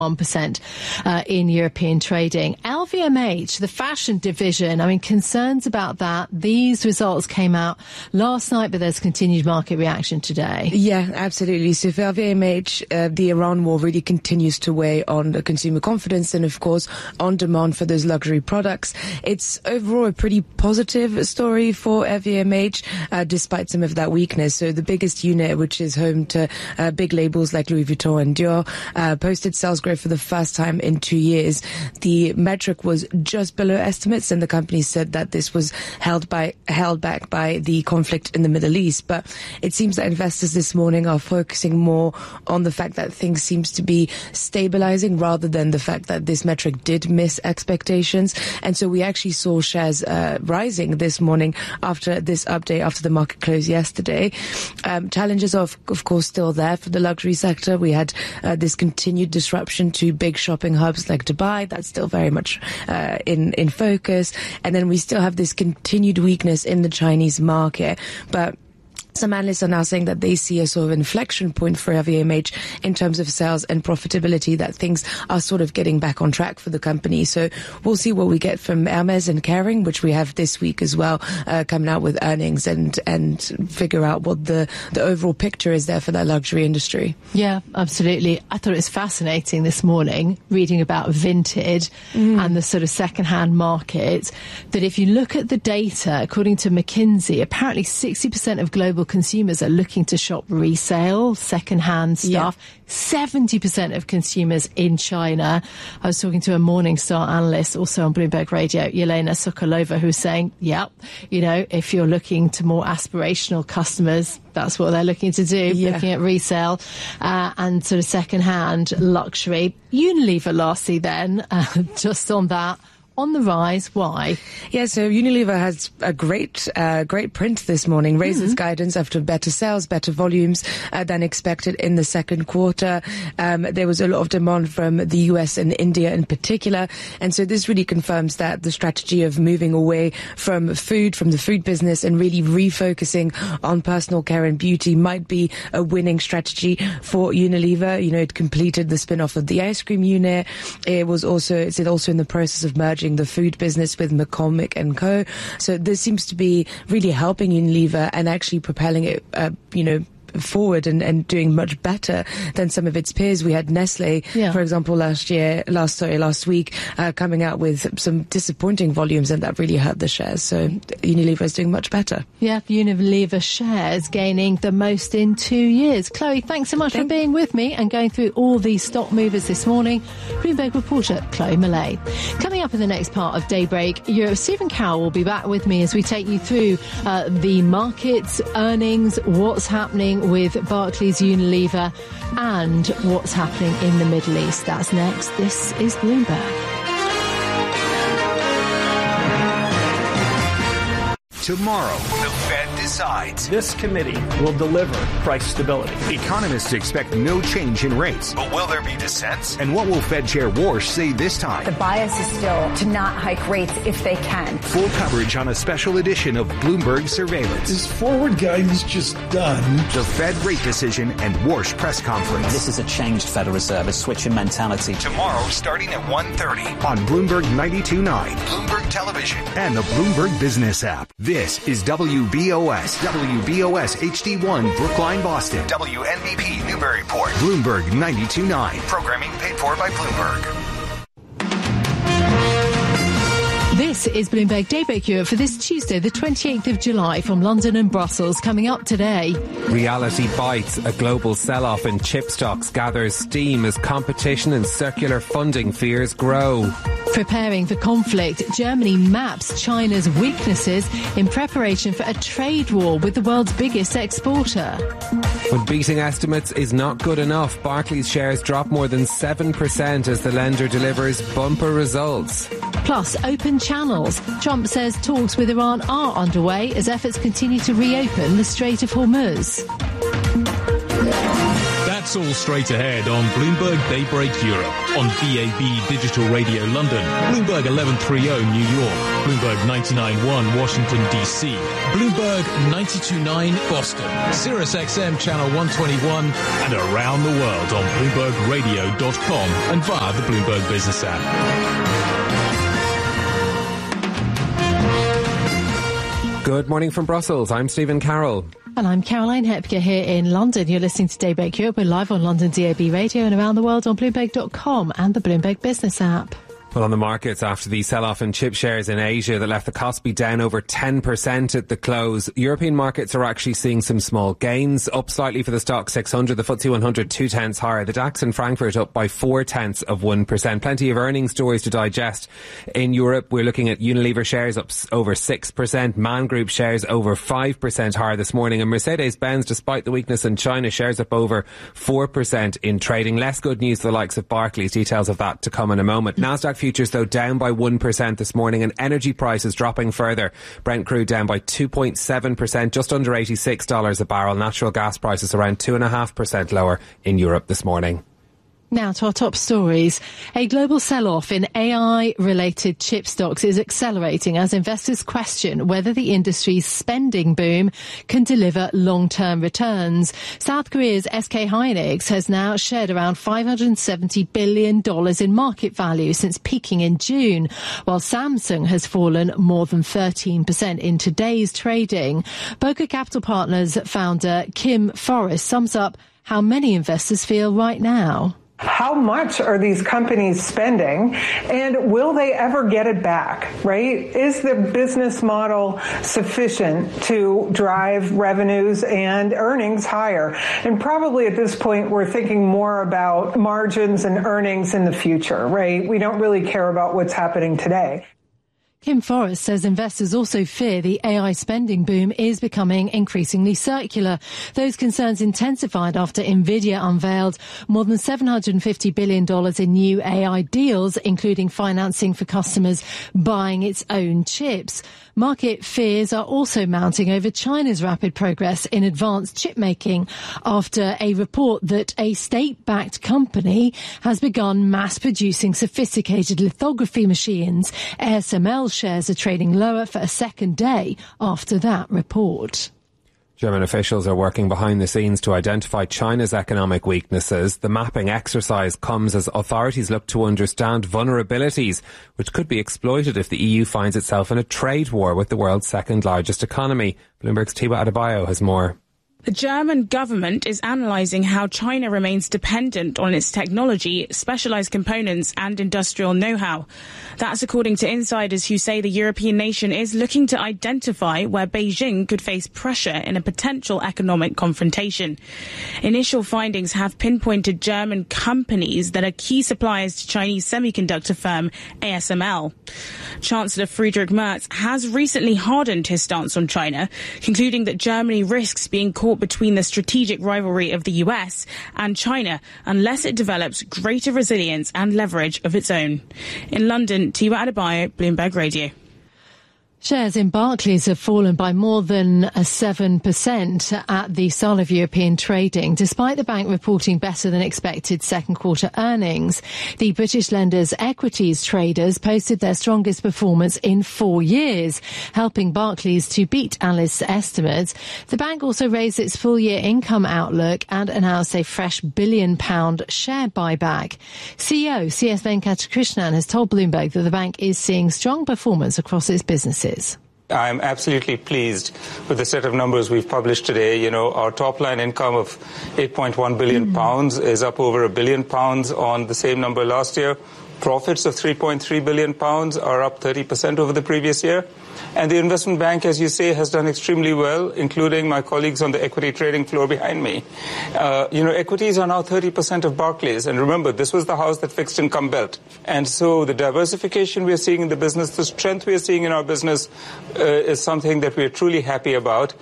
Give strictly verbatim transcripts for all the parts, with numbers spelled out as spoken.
one percent uh, in European trading. L V M H, the fashion division, I mean, concerns about that. These results came out last night, but there's continued market reaction today. Yeah, absolutely. So for L V M H, uh, the Iran war really continues to weigh on the consumer confidence and, of course, on demand for those luxury products. It's overall a pretty positive story for L V M H, uh, despite some of that weakness. So the biggest unit, which is home to uh, big labels like Louis Vuitton and Dior, uh, posted sales growth for the first time in two years. The metric was just below estimates, and the company said that this was held by held back by the conflict in the Middle East. But it seems that investors this morning are focusing more on the fact that things seems to be stabilizing rather than the fact that this metric did miss expectations. And so we actually saw shares uh, rising this morning after this update, after the market closed yesterday. Um, challenges are, of, of course, still there for the luxury sector. We had uh, this continued disruption to big shopping hubs like Dubai. That's still very much uh, in, in focus. And then we still have this continued weakness in the Chinese market. But some analysts are now saying that they see a sort of inflection point for L V M H in terms of sales and profitability, that things are sort of getting back on track for the company. So we'll see what we get from Hermes and Kering, which we have this week as well, uh, coming out with earnings, and and figure out what the, the overall picture is there for that luxury industry. Yeah, absolutely. I thought it was fascinating this morning reading about Vinted mm. and the sort of second-hand market, that if you look at the data, according to McKinsey, apparently sixty percent of global consumers are looking to shop resale, second-hand stuff. Yeah. seventy percent of consumers in China. I was talking to a Morningstar analyst, also on Bloomberg Radio, Yelena Sokolova, who's saying, yeah, you know, if you're looking to more aspirational customers, that's what they're looking to do, yeah. looking at resale uh, and sort of second-hand luxury. Unilever, lastly, then, uh, just on that, on the rise. Why? Yeah, so Unilever has a great uh, great print this morning, raised mm-hmm. its guidance after better sales, better volumes uh, than expected in the second quarter. Um, there was a lot of demand from the U S and India in particular, and so this really confirms that the strategy of moving away from food, from the food business, and really refocusing on personal care and beauty might be a winning strategy for Unilever. You know, it completed the spin-off of the ice cream unit. It was also, it's also in the process of merging the food business with McCormick and Co. So this seems to be really helping Unilever and actually propelling it, uh, you know, forward and, and doing much better than some of its peers. We had Nestle, yeah. for example, last year, last sorry, last week, uh, coming out with some disappointing volumes, and that really hurt the shares. So Unilever is doing much better. Yeah, Unilever shares gaining the most in two years. Chloe, thanks so much Thank- for being with me and going through all these stock movers this morning. Bloomberg reporter Chloe Millay. Coming up in the next part of Daybreak, Europe, Stephen Carroll will be back with me as we take you through uh, the markets, earnings, what's happening with Barclays, Unilever, and what's happening in the Middle East. That's next. This is Bloomberg. Tomorrow, the Fed decides. This committee will deliver price stability. Economists expect no change in rates. But will there be dissents? And what will Fed Chair Warsh say this time? The bias is still to not hike rates if they can. Full coverage on a special edition of Bloomberg Surveillance. Is forward guidance just done? The Fed rate decision and Warsh press conference. This is a changed Federal Reserve, a switch in mentality. Tomorrow, starting at one thirty on Bloomberg ninety-two point nine, Bloomberg Television, and the Bloomberg Business app. This is W B O S, W B O S H D one, Brookline, Boston, W N B P, Newburyport, Bloomberg ninety-two point nine. Programming paid for by Bloomberg. This is Bloomberg Daybreak Europe for this Tuesday, the twenty-eighth of July, from London and Brussels. Coming up today, reality bites. A global sell-off in chip stocks gathers steam as competition and circular funding fears grow. Preparing for conflict, Germany maps China's weaknesses in preparation for a trade war with the world's biggest exporter. But beating estimates is not good enough. Barclays shares drop more than seven percent as the lender delivers bumper results. Plus, open channels. Trump says talks with Iran are underway as efforts continue to reopen the Strait of Hormuz. That's It's all straight ahead on Bloomberg Daybreak Europe, on D A B Digital Radio London, Bloomberg eleven thirty New York, Bloomberg ninety-nine point one Washington D C, Bloomberg ninety-two point nine Boston, Sirius X M Channel one twenty-one, and around the world on Bloomberg Radio dot com and via the Bloomberg Business app. Good morning from Brussels. I'm Stephen Carroll. And I'm Caroline Hepker here in London. You're listening to Daybreak Europe. We're live on London D A B Radio and around the world on Bloomberg dot com and the Bloomberg Business app. Well, on the markets after the sell-off in chip shares in Asia that left the Kospi down over ten percent at the close, European markets are actually seeing some small gains, up slightly for the Stock six hundred, the F T S E one hundred two tenths higher, the DAX in Frankfurt up by four tenths of one percent. Plenty of earnings stories to digest in Europe. We're looking at Unilever shares up over six percent, Man Group shares over five percent higher this morning, and Mercedes-Benz, despite the weakness in China, shares up over four percent in trading. Less good news for the likes of Barclays. Details of that to come in a moment. Nasdaq futures, though, down by one percent this morning, and energy prices dropping further. Brent crude down by two point seven percent, just under eighty-six dollars a barrel. Natural gas prices around two point five percent lower in Europe this morning. Now to our top stories. A global sell-off in A I-related chip stocks is accelerating as investors question whether the industry's spending boom can deliver long-term returns. South Korea's S K Hynix has now shed around five hundred seventy billion dollars in market value since peaking in June, while Samsung has fallen more than thirteen percent in today's trading. Boca Capital Partners founder Kim Forrest sums up how many investors feel right now. How much are these companies spending, and will they ever get it back, right? Is the business model sufficient to drive revenues and earnings higher? And probably at this point, we're thinking more about margins and earnings in the future, right? We don't really care about what's happening today. Kim Forrest says investors also fear the A I spending boom is becoming increasingly circular. Those concerns intensified after Nvidia unveiled more than seven hundred fifty billion dollars in new A I deals, including financing for customers buying its own chips. Market fears are also mounting over China's rapid progress in advanced chip making after a report that a state-backed company has begun mass producing sophisticated lithography machines. A S M L shares are trading lower for a second day after that report. German officials are working behind the scenes to identify China's economic weaknesses. The mapping exercise comes as authorities look to understand vulnerabilities which could be exploited if the E U finds itself in a trade war with the world's second largest economy. Bloomberg's Tiwa Adebayo has more. The German government is analysing how China remains dependent on its technology, specialised components and industrial know-how. That's according to insiders who say the European nation is looking to identify where Beijing could face pressure in a potential economic confrontation. Initial findings have pinpointed German companies that are key suppliers to Chinese semiconductor firm A S M L. Chancellor Friedrich Merz has recently hardened his stance on China, concluding that Germany risks being caught between the strategic rivalry of the U S and China unless it develops greater resilience and leverage of its own. In London, Tiwa Adebayo, Bloomberg Radio. Shares in Barclays have fallen by more than seven percent at the start of European trading, despite the bank reporting better than expected second quarter earnings. The British lender's equities traders posted their strongest performance in four years, helping Barclays to beat analysts' estimates. The bank also raised its full-year income outlook and announced a fresh billion pound share buyback. C E O C S Venkatakrishnan has told Bloomberg that the bank is seeing strong performance across its businesses. I'm absolutely pleased with the set of numbers we've published today. You know, our top line income of eight point one billion mm-hmm. pounds is up over a billion pounds on the same number last year. Profits of three point three billion pounds are up thirty percent over the previous year. And the investment bank, as you say, has done extremely well, including my colleagues on the equity trading floor behind me. Uh, you know, equities are now thirty percent of Barclays. And remember, this was the house that fixed income built. And so the diversification we are seeing in the business, the strength we are seeing in our business uh, is something that we are truly happy about.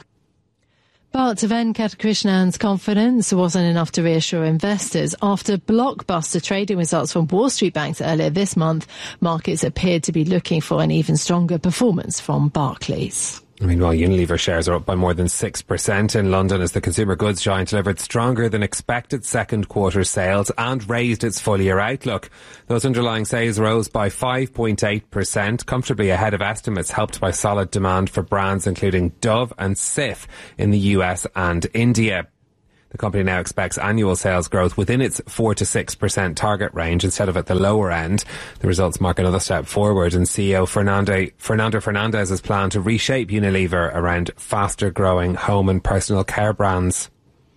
But Venkatakrishna's confidence wasn't enough to reassure investors. After blockbuster trading results from Wall Street banks earlier this month, markets appeared to be looking for an even stronger performance from Barclays. Meanwhile, Unilever shares are up by more than six percent in London as the consumer goods giant delivered stronger than expected second quarter sales and raised its full year outlook. Those underlying sales rose by five point eight percent, comfortably ahead of estimates, helped by solid demand for brands including Dove and Cif in the U S and India. The company now expects annual sales growth within its four to six percent target range instead of at the lower end. The results mark another step forward in C E O Fernando, Fernando Fernandez's plan to reshape Unilever around faster growing home and personal care brands.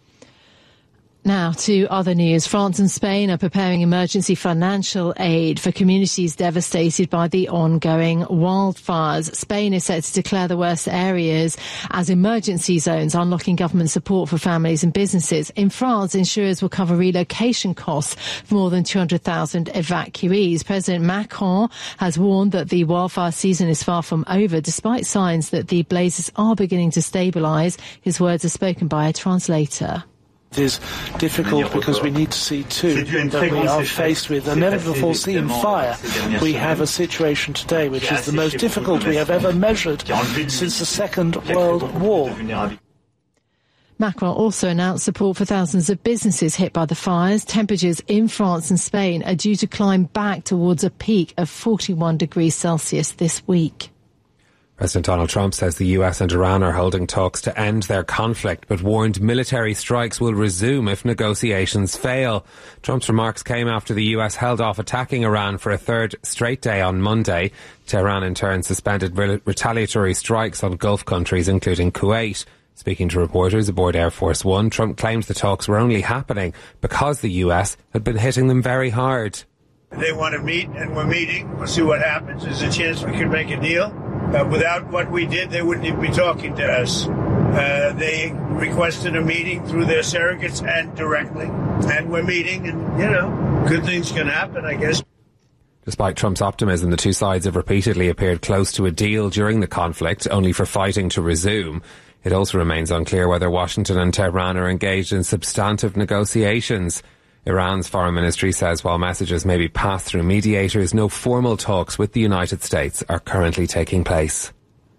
Now to other news. France and Spain are preparing emergency financial aid for communities devastated by the ongoing wildfires. Spain is set to declare the worst areas as emergency zones, unlocking government support for families and businesses. In France, insurers will cover relocation costs for more than two hundred thousand evacuees. President Macron has warned that the wildfire season is far from over, despite signs that the blazes are beginning to stabilise. His words are spoken by a translator. It is difficult because we need to see too that we are faced with a never-before-seen fire. We have a situation today which is the most difficult we have ever measured since the Second World War. Macron also announced support for thousands of businesses hit by the fires. Temperatures in France and Spain are due to climb back towards a peak of forty-one degrees Celsius this week. President Donald Trump says the U S and Iran are holding talks to end their conflict, but warned military strikes will resume if negotiations fail. Trump's remarks came after the U S held off attacking Iran for a third straight day on Monday. Tehran in turn suspended re- retaliatory strikes on Gulf countries, including Kuwait. Speaking to reporters aboard Air Force One, Trump claimed the talks were only happening because the U S had been hitting them very hard. They want to meet, and we're meeting. We'll see what happens. There's a chance we could make a deal. Uh, without what we did, they wouldn't even be talking to us. Uh, they requested a meeting through their surrogates and directly. And we're meeting, and, you know, good things can happen, I guess. Despite Trump's optimism, the two sides have repeatedly appeared close to a deal during the conflict, only for fighting to resume. It also remains unclear whether Washington and Tehran are engaged in substantive negotiations. Iran's foreign ministry says while messages may be passed through mediators, no formal talks with the United States are currently taking place.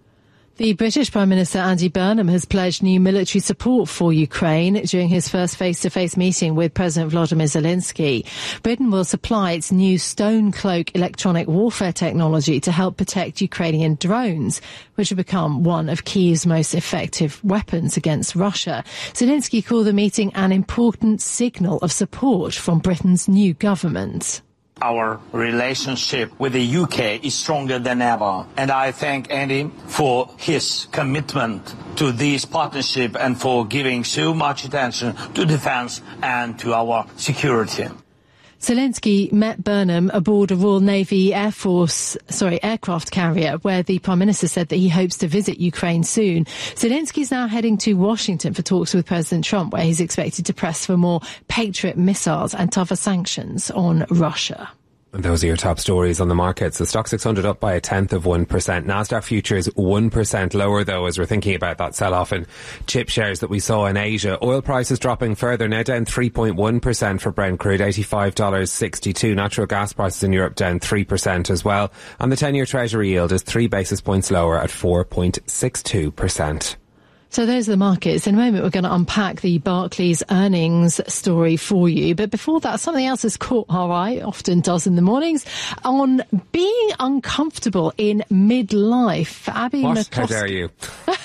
The British Prime Minister Andy Burnham has pledged new military support for Ukraine during his first face-to-face meeting with President Volodymyr Zelensky. Britain will supply its new Stone Cloak electronic warfare technology to help protect Ukrainian drones, which have become one of Kyiv's most effective weapons against Russia. Zelensky called the meeting an important signal of support from Britain's new government. Our relationship with the U K is stronger than ever, and I thank Andy for his commitment to this partnership and for giving so much attention to defence and to our security. Zelensky met Burnham aboard a Royal Navy Air Force, sorry, aircraft carrier, where the Prime Minister said that he hopes to visit Ukraine soon. Zelensky is now heading to Washington for talks with President Trump, where he's expected to press for more Patriot missiles and tougher sanctions on Russia. And those are your top stories on the markets. The Stock six hundred up by a tenth of one percent. Nasdaq futures one percent lower, though, as we're thinking about that sell-off in chip shares that we saw in Asia. Oil prices dropping further, now down three point one percent for Brent crude, eighty-five dollars sixty-two. Natural gas prices in Europe down three percent as well. And the ten-year Treasury yield is three basis points lower at four point six two percent. So those are the markets. In a moment, we're going to unpack the Barclays earnings story for you. But before that, something else has caught our eye, often does in the mornings, on being uncomfortable in midlife. Abby What? McCloskey. How dare you?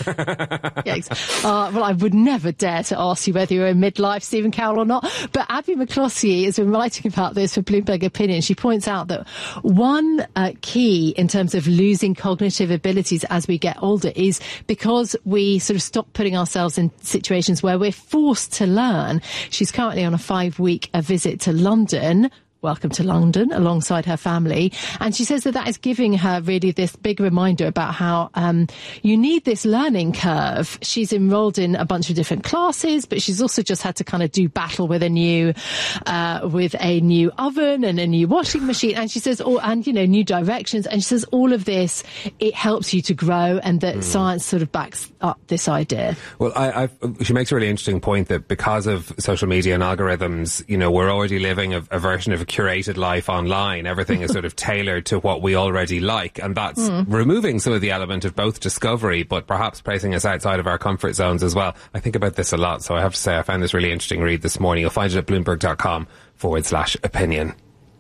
Yikes. Uh, well, I would never dare to ask you whether you're in midlife, Stephen Cowell, or not. But Abby McCloskey has been writing about this for Bloomberg Opinion. She points out that one uh, key in terms of losing cognitive abilities as we get older is because we sort of stop putting ourselves in situations where we're forced to learn. She's currently on a five-week uh, visit to London. Welcome to London, alongside her family. And she says that that is giving her really this big reminder about how um, you need this learning curve. She's enrolled in a bunch of different classes, but she's also just had to kind of do battle with a new, uh, with a new oven and a new washing machine. And she says, oh, and, you know, new directions. And she says all of this, it helps you to grow, and that mm. science sort of backs up this idea. Well, I, I've, she makes a really interesting point that because of social media and algorithms, you know, we're already living a, a version of curated life online. Everything is sort of tailored to what we already like, and that's Mm. removing some of the element of both discovery, but perhaps placing us outside of our comfort zones as well. I think about this a lot, so I have to say I found this really interesting read this morning. You'll find it at bloomberg.com forward slash opinion.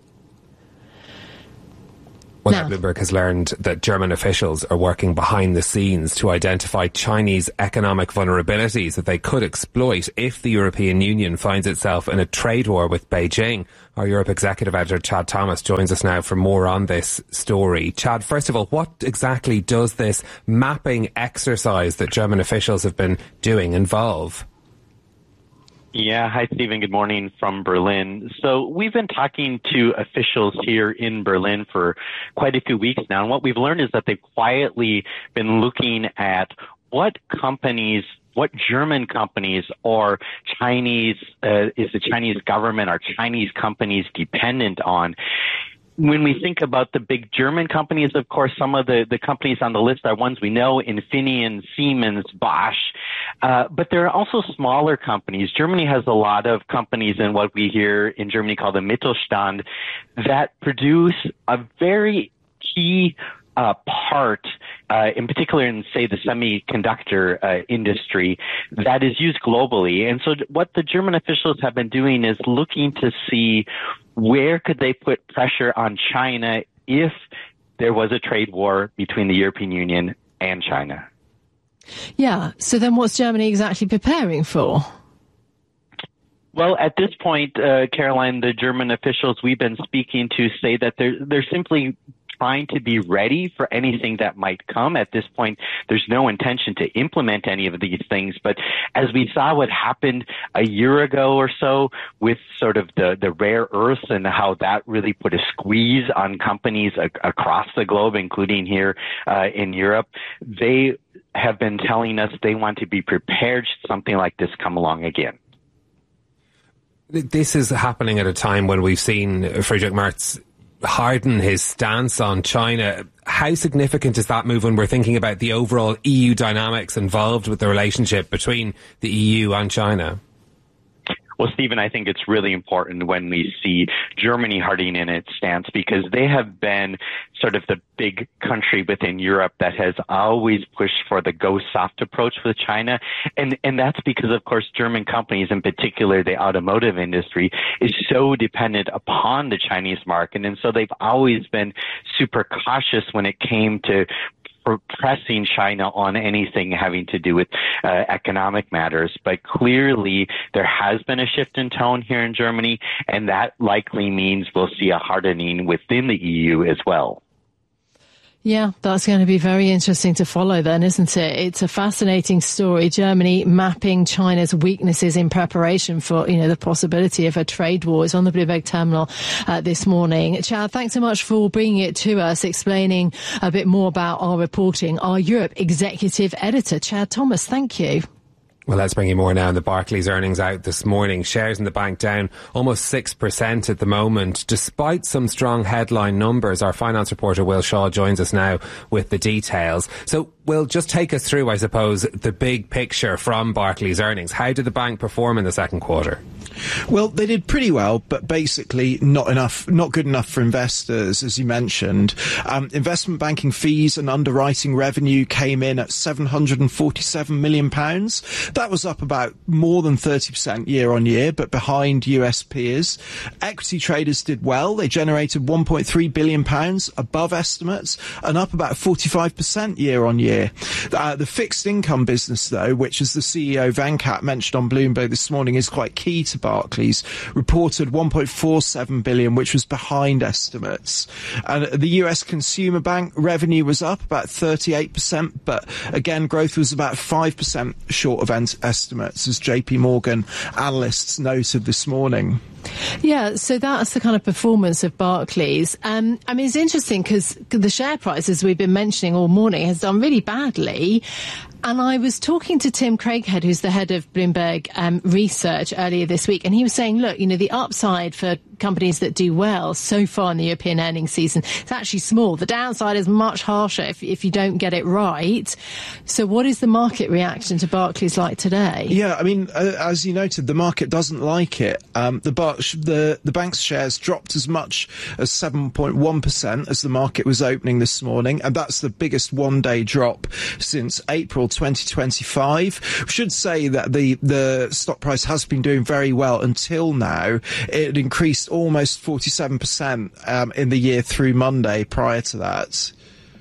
Well, now, Bloomberg has learned that German officials are working behind the scenes to identify Chinese economic vulnerabilities that they could exploit if the European Union finds itself in a trade war with Beijing. Our Europe Executive Editor Chad Thomas joins us now for more on this story. Chad, first of all, what exactly does this mapping exercise that German officials have been doing involve? Yeah, hi, Stephen. Good morning from Berlin. So we've been talking to officials here in Berlin for quite a few weeks now, and what we've learned is that they've quietly been looking at what companies, what German companies or Chinese, uh, is the Chinese government or Chinese companies dependent on. When we think about the big German companies, of course, some of the, the companies on the list are ones we know, Infineon, Siemens, Bosch. Uh, but there are also smaller companies. Germany has a lot of companies in what we here in Germany call the Mittelstand that produce a very key Uh, part, uh, in particular in, say, the semiconductor uh, industry that is used globally. And so what the German officials have been doing is looking to see where could they put pressure on China if there was a trade war between the European Union and China. Yeah, so then what's Germany exactly preparing for? Well, at this point, uh, Caroline, the German officials we've been speaking to say that they're, they're simply trying to be ready for anything that might come. At this point, there's no intention to implement any of these things. But as we saw what happened a year ago or so with sort of the, the rare earths and how that really put a squeeze on companies a- across the globe, including here uh, in Europe, they have been telling us they want to be prepared should something like this come along again. This is happening at a time when we've seen Friedrich Merz harden his stance on China. How significant is that move when we're thinking about the overall E U dynamics involved with the relationship between the E U and China? Well, Stephen, I think it's really important when we see Germany hardening in its stance because they have been sort of the big country within Europe that has always pushed for the go soft approach with China. And, and that's because, of course, German companies, in particular the automotive industry, is so dependent upon the Chinese market. And so they've always been super cautious when it came to pressing China on anything having to do with uh, economic matters. But clearly there has been a shift in tone here in Germany, and that likely means we'll see a hardening within the E U as well. Yeah, that's going to be very interesting to follow then, isn't it? It's a fascinating story. Germany mapping China's weaknesses in preparation for, you know, the possibility of a trade war. It's on the Bloomberg terminal uh, this morning. Chad, thanks so much for bringing it to us, explaining a bit more about our reporting. Our Europe Executive Editor, Chad Thomas, thank you. Well, let's bring you more now. The Barclays earnings out this morning. Shares in the bank down almost six percent at the moment, despite some strong headline numbers. Our finance reporter, Will Shaw, joins us now with the details. So, Will, just take us through, I suppose, the big picture from Barclays earnings. How did the bank perform in the second quarter? Well, they did pretty well, but basically not enough, not good enough for investors, as you mentioned. Um, investment banking fees and underwriting revenue came in at seven hundred forty-seven million pounds. That was up about more than thirty percent year on year, but behind U S peers. Equity traders did well. They generated one point three billion pounds above estimates and up about forty-five percent year on year. Uh, the fixed income business, though, which as the C E O Venkat mentioned on Bloomberg this morning, is quite key to Barclays, reported one point four seven billion, which was behind estimates. And the U S Consumer Bank revenue was up about thirty-eight percent, but again, growth was about five percent short of estimates, as J P Morgan analysts noted this morning. Yeah, so that's the kind of performance of Barclays. Um, I mean, it's interesting because the share price, as we've been mentioning all morning, has done really badly. And I was talking to Tim Craighead, who's the head of Bloomberg um, Research, earlier this week, and he was saying, look, you know, the upside for companies that do well so far in the European earnings season, it's actually small. The downside is much harsher if, if you don't get it right. So what is the market reaction to Barclays like today? Yeah, I mean, uh, as you noted, the market doesn't like it. Um, the, bar- the the bank's shares dropped as much as seven point one percent as the market was opening this morning, and that's the biggest one-day drop since April twenty twenty-five. We should say that the, the stock price has been doing very well until now. It increased almost forty-seven percent um, in the year through Monday prior to that.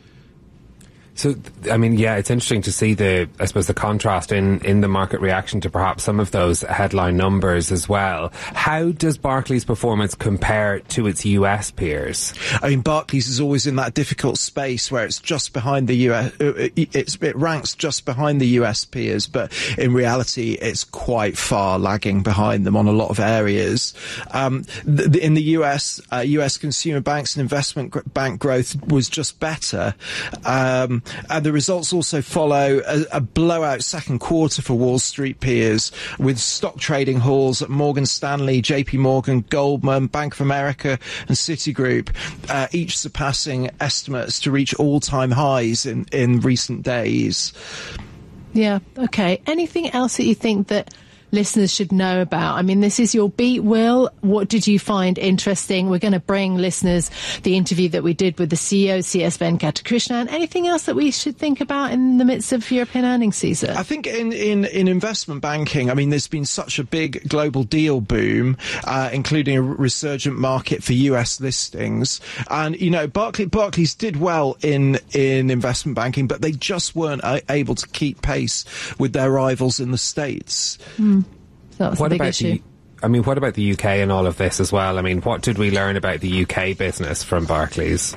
So, I mean, yeah, it's interesting to see the, I suppose, the contrast in, in the market reaction to perhaps some of those headline numbers as well. How does Barclays' performance compare to its U S peers? I mean, Barclays is always in that difficult space where it's just behind the U S, it's, it ranks just behind the U S peers, but in reality, it's quite far lagging behind them on a lot of areas. Um, the, the, in the U S, uh, U S consumer banks and investment gr- bank growth was just better. Um, And the results also follow a, a blowout second quarter for Wall Street peers, with stock trading hauls at Morgan Stanley, J P Morgan, Goldman, Bank of America and Citigroup, uh, each surpassing estimates to reach all-time highs in, in recent days. Yeah, okay. Anything else that you think that listeners should know about? I mean, this is your beat, Will. What did you find interesting? We're going to bring listeners the interview that we did with the C E O, C S Venkatakrishnan. Anything else that we should think about in the midst of European earnings season? I think in, in, in investment banking, I mean, there's been such a big global deal boom, uh, including a resurgent market for U S listings. And, you know, Barclays, Barclays did well in, in investment banking, but they just weren't a- able to keep pace with their rivals in the States. Mm. That was what a big about issue. the, I mean, what about the U K and all of this as well? I mean, what did we learn about the U K business from Barclays?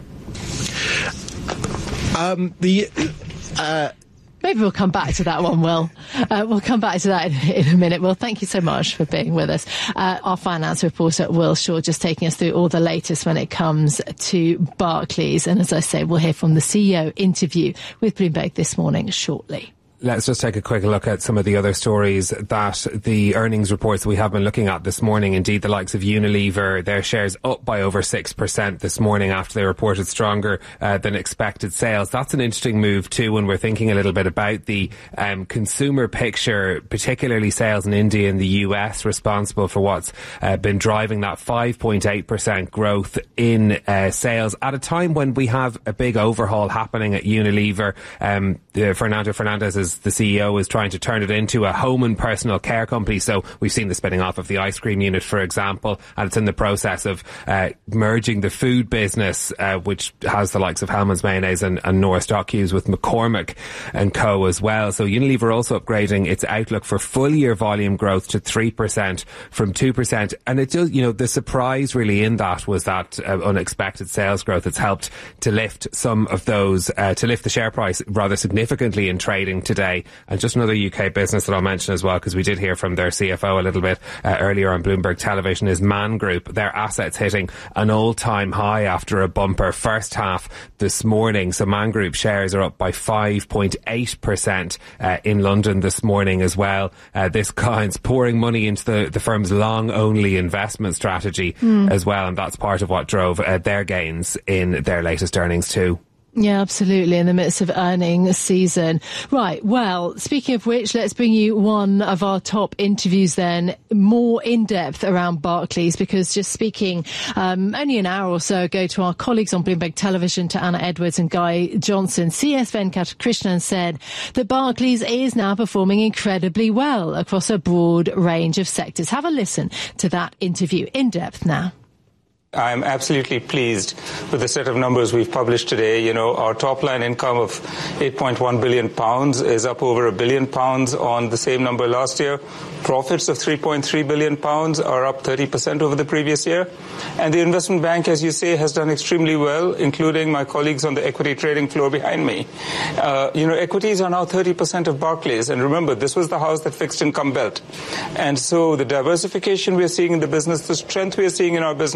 Um, the... Uh, Maybe we'll come back to that one, Will. Uh, we'll come back to that in, in a minute. Will, thank you so much for being with us. Uh, our finance reporter, Will Shaw, just taking us through all the latest when it comes to Barclays. And as I say, we'll hear from the C E O interview with Bloomberg this morning shortly. Let's just take a quick look at some of the other stories that the earnings reports we have been looking at this morning. Indeed, the likes of Unilever, their shares up by over six percent this morning after they reported stronger uh, than expected sales. That's an interesting move too when we're thinking a little bit about the um, consumer picture, particularly sales in India and the U S, responsible for what's uh, been driving that five point eight percent growth in uh, sales at a time when we have a big overhaul happening at Unilever. Um, uh, Fernando Fernandez is the C E O is trying to turn it into a home and personal care company. So we've seen the spinning off of the ice cream unit, for example, and it's in the process of uh, merging the food business, uh, which has the likes of Hellmann's Mayonnaise and, and Norris Dock Hughes, with McCormick and Co as well. So Unilever also upgrading its outlook for full year volume growth to three percent from two percent. And it does, you know, the surprise really in that was that uh, unexpected sales growth. It's helped to lift some of those, uh, to lift the share price rather significantly in trading today. And just another U K business that I'll mention as well, because we did hear from their C F O a little bit uh, earlier on Bloomberg Television, is Man Group. Their assets hitting an all-time high after a bumper first half this morning. So Man Group shares are up by five point eight percent uh, in London this morning as well. Uh, this client's pouring money into the, the firm's long-only investment strategy mm. as well, and that's part of what drove uh, their gains in their latest earnings too. Yeah, absolutely, in the midst of earnings season. Right, well, speaking of which, let's bring you one of our top interviews then, more in-depth around Barclays, because just speaking um, only an hour or so ago to our colleagues on Bloomberg Television, to Anna Edwards and Guy Johnson, C S Venkatakrishnan said that Barclays is now performing incredibly well across a broad range of sectors. Have a listen to that interview in depth now. I'm absolutely pleased with the set of numbers we've published today. You know, our top line income of eight point one billion pounds is up over a billion pounds on the same number last year. Profits of three point three billion pounds are up thirty percent over the previous year. And the investment bank, as you say, has done extremely well, including my colleagues on the equity trading floor behind me. Uh, you know, equities are now thirty percent of Barclays. And remember, this was the house that fixed income built. And so the diversification we're seeing in the business, the strength we're seeing in our business,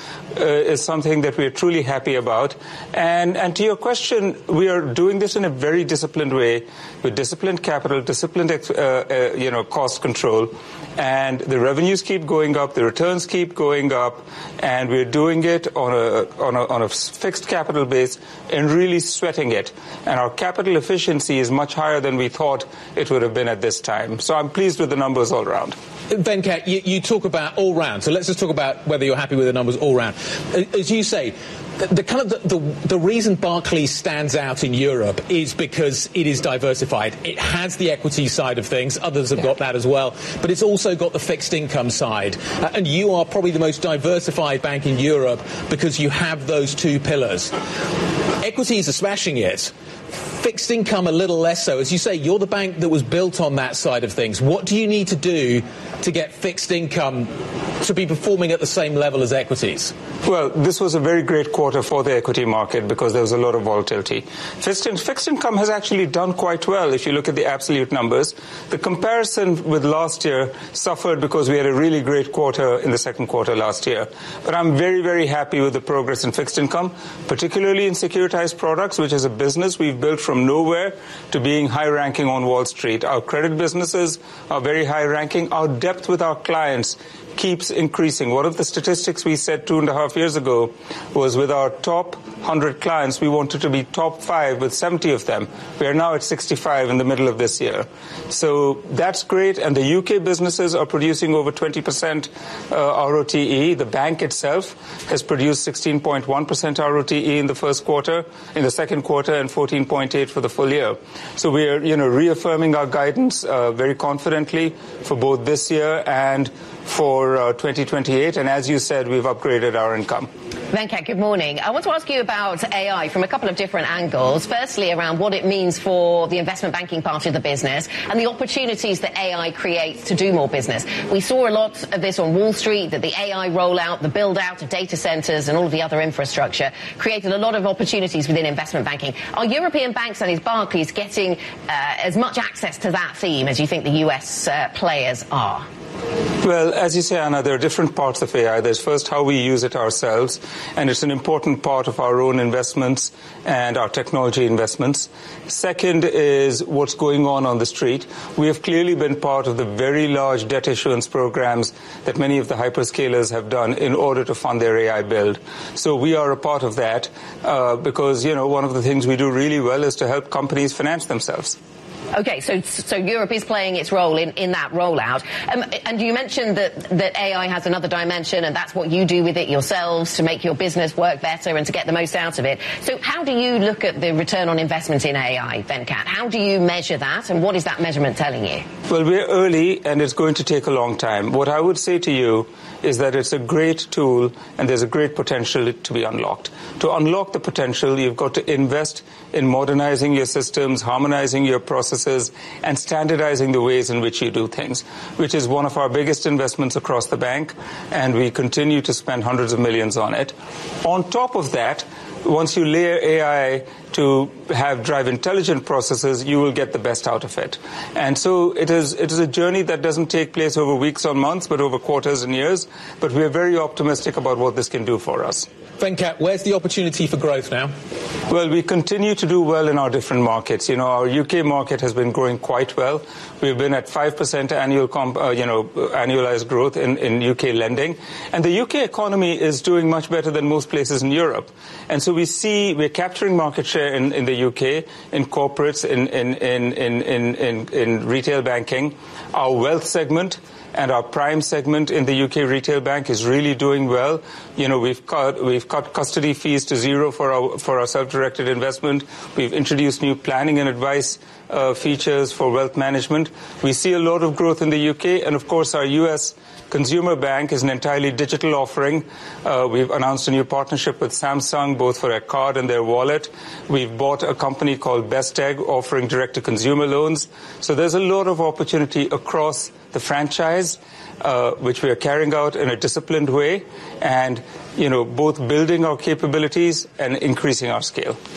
uh, is something that we're truly happy about. And, and to your question, we are doing this in a very disciplined way, with disciplined capital, disciplined uh, uh, you know, cost control. And the revenues keep going up, the returns keep going up, and we're doing it on a, on a, on a fixed capital base and really sweating it. And our capital efficiency is much higher than we thought it would have been at this time. So I'm pleased with the numbers all around. Venkat, you, you talk about all round, so let's just talk about whether you're happy with the numbers all round. As you say, the, the kind of the, the, the reason Barclays stands out in Europe is because it is diversified. It has the equity side of things, others have yeah. got that as well, but it's also got the fixed income side. Uh, and you are probably the most diversified bank in Europe because you have those two pillars. Equities are smashing it. Fixed income a little less so. As you say, you're the bank that was built on that side of things. What do you need to do to get fixed income to be performing at the same level as equities? Well, this was a very great quarter for the equity market because there was a lot of volatility. Fixed, in, fixed income has actually done quite well if you look at the absolute numbers. The comparison with last year suffered because we had a really great quarter in the second quarter last year. But I'm very, very happy with the progress in fixed income, particularly in securitized products, which is a business we've built from nowhere to being high-ranking on Wall Street. Our credit businesses are very high-ranking. Our depth with our clients keeps increasing. One of the statistics we said two and a half years ago was with our top one hundred clients, we wanted to be top five with seventy of them. We are now at sixty-five in the middle of this year. So that's great. And the U K businesses are producing over twenty percent uh, R O T E. The bank itself has produced sixteen point one percent R O T E in the first quarter, in the second quarter, and fourteen point eight for the full year. So we are, you know, reaffirming our guidance uh, very confidently for both this year and for uh, twenty twenty-eight, and as you said, we've upgraded our income. Venkat, good morning. I want to ask you about A I from a couple of different angles. Firstly, around what it means for the investment banking part of the business and the opportunities that A I creates to do more business. We saw a lot of this on Wall Street, that the A I rollout, the build-out of data centres and all of the other infrastructure created a lot of opportunities within investment banking. Are European banks, and is Barclays, getting uh, as much access to that theme as you think the U S uh, players are? Well, as you say, Anna, there are different parts of A I. There's first how we use it ourselves, and it's an important part of our own investments and our technology investments. Second is what's going on on the street. We have clearly been part of the very large debt issuance programs that many of the hyperscalers have done in order to fund their A I build. So we are a part of that uh, because, you know, one of the things we do really well is to help companies finance themselves. Okay, so so Europe is playing its role in, in that rollout. Um, and you mentioned that, that A I has another dimension, and that's what you do with it yourselves to make your business work better and to get the most out of it. So how do you look at the return on investment in A I, Venkat? How do you measure that, and what is that measurement telling you? Well, we're early, and it's going to take a long time. What I would say to you is that it's a great tool, and there's a great potential to be unlocked. To unlock the potential, you've got to invest in modernizing your systems, harmonizing your processes, and standardizing the ways in which you do things, which is one of our biggest investments across the bank, and we continue to spend hundreds of millions on it. On top of that, once you layer A I to have drive intelligent processes, you will get the best out of it. And so it is it is a journey that doesn't take place over weeks or months, but over quarters and years. But we're very optimistic about what this can do for us. Venkat, where's the opportunity for growth now? Well, we continue to do well in our different markets. You know, our U K market has been growing quite well. We've been at five percent annual, comp, uh, you know, annualized growth in, in U K lending. And the U K economy is doing much better than most places in Europe. And so we see we're capturing market share in, in the U K, in corporates, in, in, in, in, in, in, in retail banking. Our wealth segment and our prime segment in the U K retail bank is really doing well. You know, we've cut we've cut custody fees to zero for our for our self-directed investment. We've introduced new planning and advice uh, features for wealth management. We see a lot of growth in the U K, and of course our U S consumer bank is an entirely digital offering. Uh, we've announced a new partnership with Samsung, both for their card and their wallet. We've bought a company called Best Egg, offering direct-to-consumer loans. So there's a lot of opportunity across the franchise, uh, which we are carrying out in a disciplined way, and, you know, both building our capabilities and increasing our scale.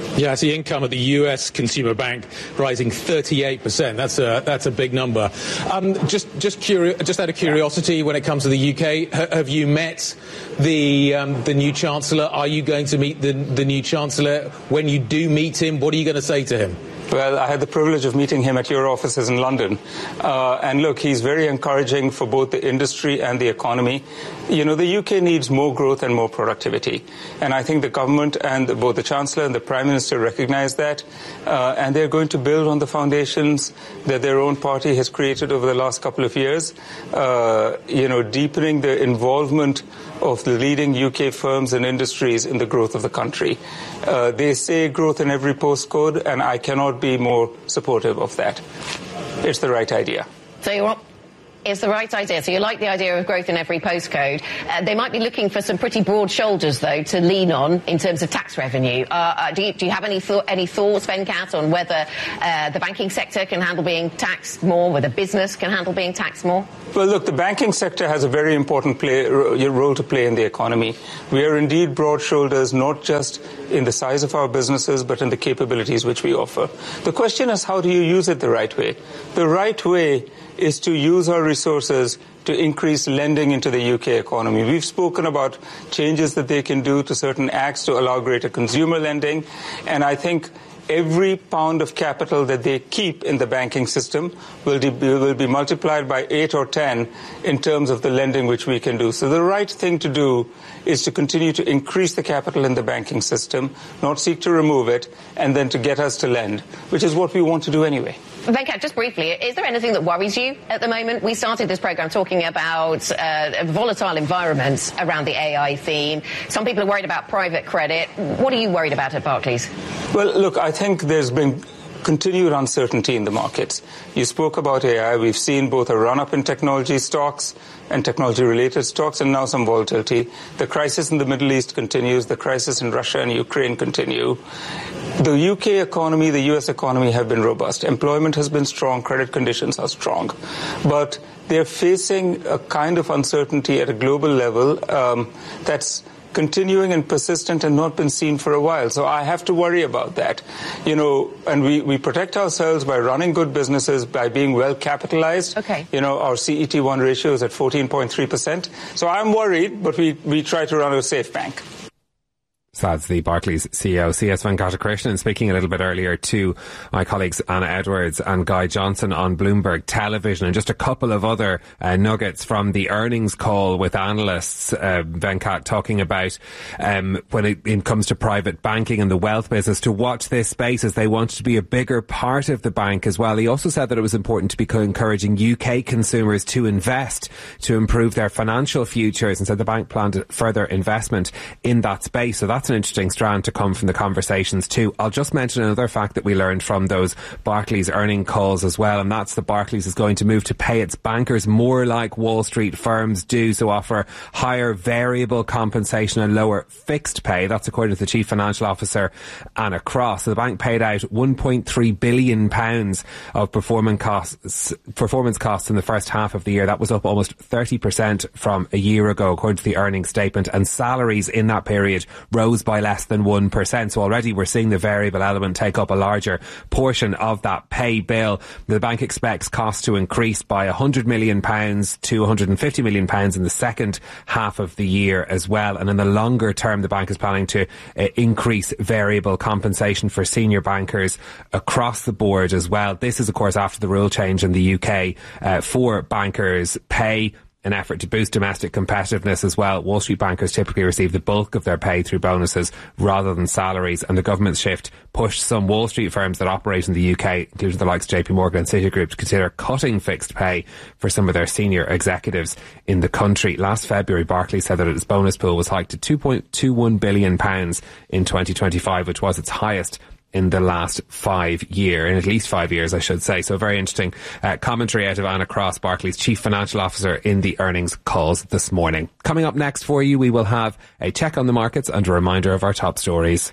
Yeah, I see income at the U S Consumer Bank rising thirty-eight percent. That's a that's a big number. Um, just just curi- just out of curiosity, when it comes to the U K, ha- have you met the um, the new Chancellor? Are you going to meet the the new Chancellor? When you do meet him, what are you going to say to him? Well, I had the privilege of meeting him at your offices in London. Uh, and look, he's very encouraging for both the industry and the economy. You know, the U K needs more growth and more productivity. And I think the government and the, both the Chancellor and the Prime Minister recognize that. Uh, and they're going to build on the foundations that their own party has created over the last couple of years, uh, you know, deepening the involvement of the leading U K firms and industries in the growth of the country. Uh, they say growth in every postcode, and I cannot be more supportive of that. It's the right idea. So you're It's the right idea. So you like the idea of growth in every postcode. Uh, they might be looking for some pretty broad shoulders, though, to lean on in terms of tax revenue. Uh, uh, do, you, do you have any, th- any thoughts, Venkat, on whether uh, the banking sector can handle being taxed more, whether business can handle being taxed more? Well, look, the banking sector has a very important play, role to play in the economy. We are indeed broad shoulders, not just in the size of our businesses, but in the capabilities which we offer. The question is, how do you use it the right way? The right way is to use our resources to increase lending into the U K economy. We've spoken about changes that they can do to certain acts to allow greater consumer lending, and I think every pound of capital that they keep in the banking system will, de- will be multiplied by eight or ten in terms of the lending which we can do. So the right thing to do is to continue to increase the capital in the banking system, not seek to remove it, and then to get us to lend, which is what we want to do anyway. Venkat, just briefly, is there anything that worries you at the moment? We started this programme talking about uh, volatile environments around the A I theme. Some people are worried about private credit. What are you worried about at Barclays? Well, look, I think there's been continued uncertainty in the markets. You spoke about A I. We've seen both a run-up in technology stocks and technology-related stocks, and now some volatility. The crisis in the Middle East continues. The crisis in Russia and Ukraine continue. The U K economy, the U S economy have been robust. Employment has been strong. Credit conditions are strong. But they're facing a kind of uncertainty at a global level um, that's continuing and persistent and not been seen for a while. So I have to worry about that. You know, and we, we protect ourselves by running good businesses, by being well capitalized. Okay. You know, our C E T one ratio is at fourteen point three percent. So I'm worried, but we, we try to run a safe bank. So that's the Barclays C E O, C S Venkatakrishnan, speaking a little bit earlier to my colleagues Anna Edwards and Guy Johnson on Bloomberg Television. And just a couple of other uh, nuggets from the earnings call with analysts. Uh, Venkat talking about um, when it, it comes to private banking and the wealth business, to watch this space as they want to be a bigger part of the bank as well. He also said that it was important to be encouraging U K consumers to invest to improve their financial futures, and said the bank planned further investment in that space. So that's an interesting strand to come from the conversations too. I'll just mention another fact that we learned from those Barclays earning calls as well, and that's that Barclays is going to move to pay its bankers more like Wall Street firms do, so offer higher variable compensation and lower fixed pay. That's according to the Chief Financial Officer, Anna Cross. So the bank paid out one point three billion pounds of performance costs, performance costs in the first half of the year. That was up almost thirty percent from a year ago, according to the earnings statement, and salaries in that period rose by less than one percent. So already we're seeing the variable element take up a larger portion of that pay bill. The bank expects costs to increase by one hundred million pounds to one hundred fifty million pounds in the second half of the year as well. And in the longer term, the bank is planning to uh, increase variable compensation for senior bankers across the board as well. This is, of course, after the rule change in the U K uh, for bankers' pay, an effort to boost domestic competitiveness as well. Wall Street bankers typically receive the bulk of their pay through bonuses rather than salaries, and the government's shift pushed some Wall Street firms that operate in the U K, including the likes of J P Morgan and Citigroup, to consider cutting fixed pay for some of their senior executives in the country. Last February, Barclays said that its bonus pool was hiked to two point two one billion pounds in twenty twenty-five, which was its highest in the last five year, in at least five years, I should say. So very interesting uh, commentary out of Anna Cross, Barclays Chief Financial Officer, in the earnings calls this morning. Coming up next for you, we will have a check on the markets and a reminder of our top stories.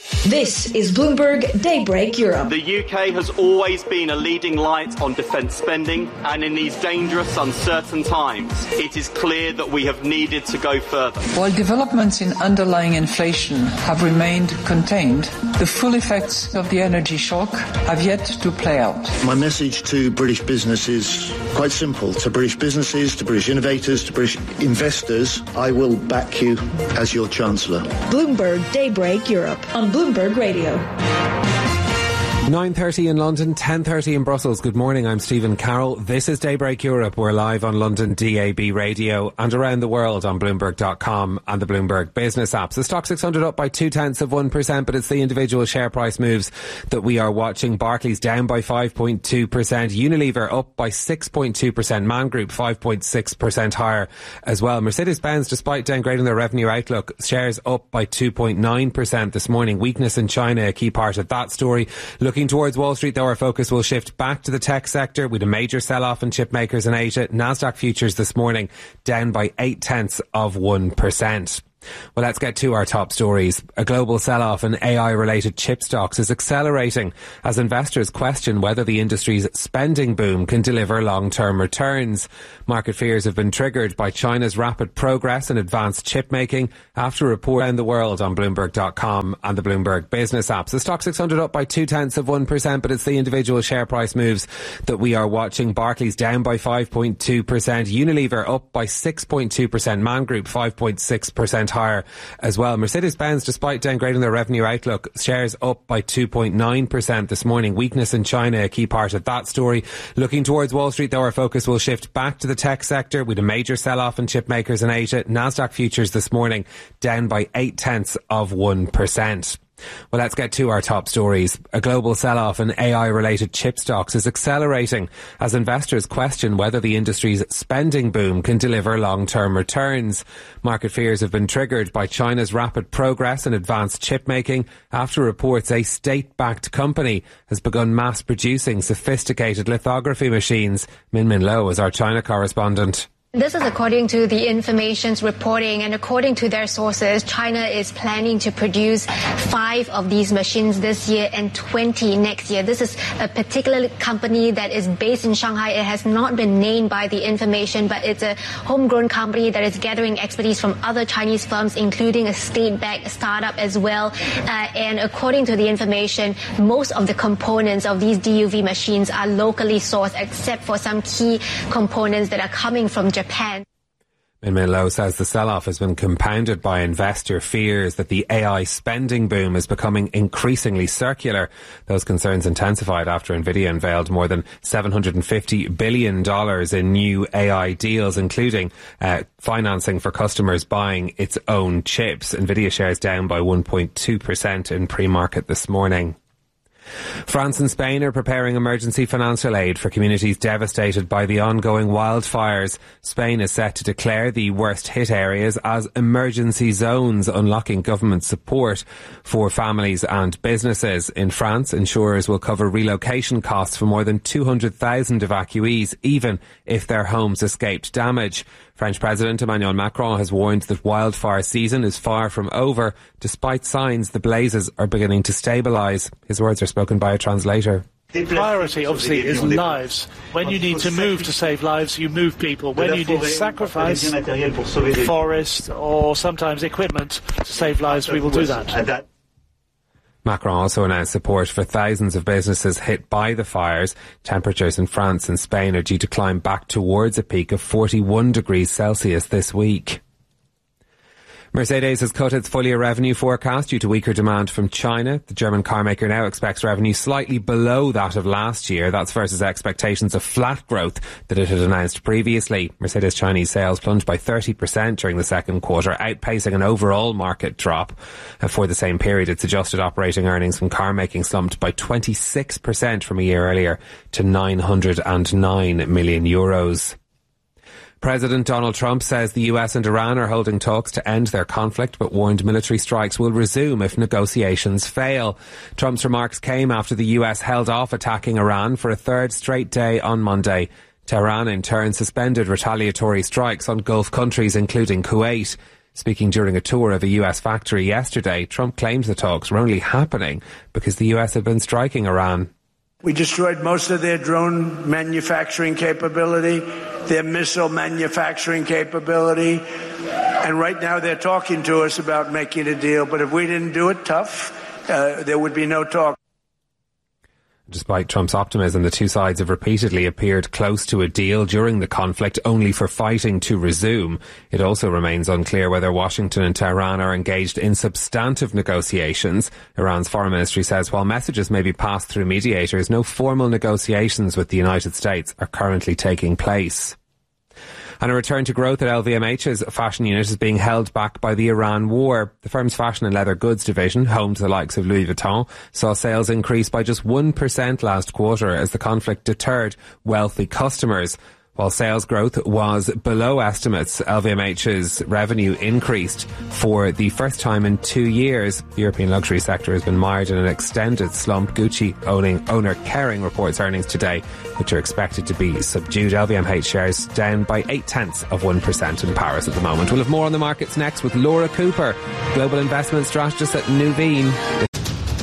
This is Bloomberg Daybreak Europe. The U K has always been a leading light on defence spending, and in these dangerous, uncertain times, it is clear that we have needed to go further. While developments in underlying inflation have remained contained, the full effects of the energy shock have yet to play out. My message to British business is quite simple. To British businesses, to British innovators, to British investors, I will back you as your Chancellor. Bloomberg Daybreak Europe on Bloomberg Radio. nine thirty in London, ten thirty in Brussels. Good morning, I'm Stephen Carroll. This is Daybreak Europe. We're live on London D A B radio and around the world on Bloomberg dot com and the Bloomberg Business apps. The Stock six hundred up by two tenths of one percent, but it's the individual share price moves that we are watching. Barclays down by five point two percent. Unilever up by six point two percent. Man Group five point six percent higher as well. Mercedes-Benz, despite downgrading their revenue outlook, shares up by two point nine percent this morning. Weakness in China, a key part of that story. Look Looking towards Wall Street, though, our focus will shift back to the tech sector with a major sell-off in chip makers in Asia. Nasdaq futures this morning down by eight tenths of one percent. Well, let's get to our top stories. A global sell-off in A I-related chip stocks is accelerating as investors question whether the industry's spending boom can deliver long-term returns. Market fears have been triggered by China's rapid progress in advanced chip making after a report around the world on Bloomberg dot com and the Bloomberg Business apps. The Stock six hundred up by two tenths of one percent, but it's the individual share price moves that we are watching. Barclays down by five point two percent. Unilever up by six point two percent. Man Group five point six percent higher as well. Mercedes-Benz, despite downgrading their revenue outlook, shares up by two point nine percent this morning. Weakness in China, a key part of that story. Looking towards Wall Street, though, our focus will shift back to the tech sector with a major sell-off in chip makers in Asia. Nasdaq futures this morning down by eight tenths of one percent. Well, let's get to our top stories. A global sell-off in A I-related chip stocks is accelerating as investors question whether the industry's spending boom can deliver long-term returns. Market fears have been triggered by China's rapid progress in advanced chip making after reports a state-backed company has begun mass-producing sophisticated lithography machines. Min Min Lo is our China correspondent. This is according to the information's reporting, and according to their sources, China is planning to produce five of these machines this year and twenty next year. This is a particular company that is based in Shanghai. It has not been named by the information, but it's a homegrown company that is gathering expertise from other Chinese firms, including a state-backed startup as well. Uh, and according to the information, most of the components of these D U V machines are locally sourced, except for some key components that are coming from Japan. Japan. Min Min Lo says the sell-off has been compounded by investor fears that the A I spending boom is becoming increasingly circular. Those concerns intensified after Nvidia unveiled more than seven hundred fifty billion dollars in new A I deals, including uh, financing for customers buying its own chips. Nvidia shares down by one point two percent in pre-market this morning. France and Spain are preparing emergency financial aid for communities devastated by the ongoing wildfires. Spain is set to declare the worst hit areas as emergency zones, unlocking government support for families and businesses. In France, insurers will cover relocation costs for more than two hundred thousand evacuees, even if their homes escaped damage. French President Emmanuel Macron has warned that wildfire season is far from over, despite signs the blazes are beginning to stabilise. His words are spoken by a translator. The priority, obviously, is lives. When you need to move to save lives, you move people. When you need to sacrifice forest or sometimes equipment to save lives, we will do that. Macron also announced support for thousands of businesses hit by the fires. Temperatures in France and Spain are due to climb back towards a peak of forty-one degrees Celsius this week. Mercedes has cut its full-year revenue forecast due to weaker demand from China. The German carmaker now expects revenue slightly below that of last year. That's versus expectations of flat growth that it had announced previously. Mercedes Chinese sales plunged by thirty percent during the second quarter, outpacing an overall market drop. And for the same period, its adjusted operating earnings from carmaking slumped by twenty-six percent from a year earlier to nine hundred nine million euros. President Donald Trump says the U S and Iran are holding talks to end their conflict, but warned military strikes will resume if negotiations fail. Trump's remarks came after the U S held off attacking Iran for a third straight day on Monday. Tehran, in turn, suspended retaliatory strikes on Gulf countries, including Kuwait. Speaking during a tour of a U S factory yesterday, Trump claimed the talks were only happening because the U S had been striking Iran. We destroyed most of their drone manufacturing capability, their missile manufacturing capability, and right now they're talking to us about making a deal. But if we didn't do it tough, uh, there would be no talk. Despite Trump's optimism, the two sides have repeatedly appeared close to a deal during the conflict, only for fighting to resume. It also remains unclear whether Washington and Tehran are engaged in substantive negotiations. Iran's foreign ministry says while messages may be passed through mediators, no formal negotiations with the United States are currently taking place. And a return to growth at L V M H's fashion unit is being held back by the Iran war. The firm's fashion and leather goods division, home to the likes of Louis Vuitton, saw sales increase by just one percent last quarter as the conflict deterred wealthy customers. While sales growth was below estimates, L V M H's revenue increased for the first time in two years. The European luxury sector has been mired in an extended slump. Gucci owning owner Kering reports earnings today, which are expected to be subdued. L V M H shares down by eight tenths of one percent in Paris at the moment. We'll have more on the markets next with Laura Cooper, global investment strategist at Nuveen.